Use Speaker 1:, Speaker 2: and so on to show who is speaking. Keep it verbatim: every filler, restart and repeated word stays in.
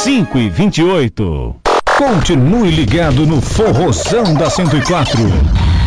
Speaker 1: cinco e vinte e oito.
Speaker 2: Continue ligado no Forrozão da cento e quatro.